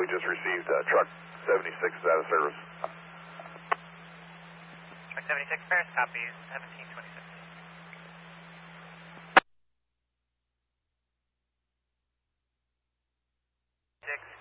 we just received truck 76 is out of service. Truck 76, Paris, copy, 1726. 6.